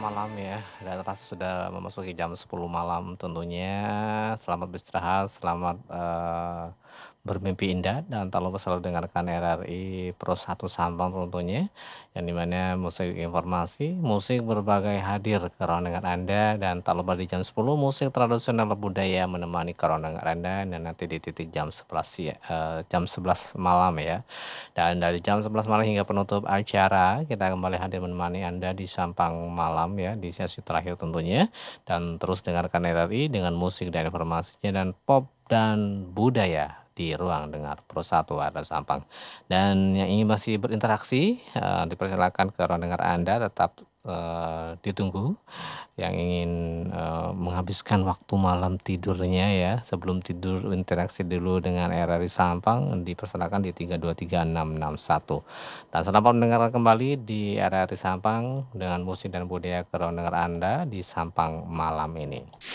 malam ya, dan terasa sudah memasuki jam 10 malam tentunya. Selamat beristirahat, selamat, bermimpi indah dan tak lupa selalu dengarkan RRI Pro 1 Sampang tentunya, yang dimana musik informasi, musik berbagai hadir ke ruang dengar Anda dan tak lupa di jam 10 musik tradisional budaya menemani ke ruang dengar Anda dan nanti di titik jam 11 malam ya. Dan dari jam 11 malam hingga penutup acara, kita kembali hadir menemani Anda di Sampang Malam ya, di sesi terakhir tentunya. Dan terus dengarkan RRI dengan musik dan informasinya dan pop dan budaya di ruang dengar Pro 1 ada Sampang. Dan yang ingin masih berinteraksi, dipersilakan ke ruang dengar Anda tetap ditunggu yang ingin, menghabiskan waktu malam tidurnya ya, sebelum tidur interaksi dulu dengan RRI Sampang, dipersilakan di 3236661. Dan selamat mendengarkan kembali di RRI Sampang dengan musik dan budaya keruang dengar Anda di Sampang malam ini.